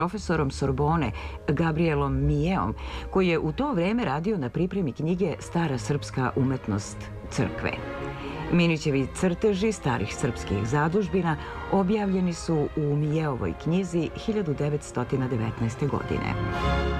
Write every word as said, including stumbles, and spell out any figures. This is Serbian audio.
profesorom Sorbone Gabrielom Mijeom, koji je u to vreme radio na pripremi knjige Stara srpska umetnost crkve. Minićevi crteži starih srpskih zadužbina objavljeni su u Mijeovoj knjizi hiljadu devetsto devetnaeste. godine.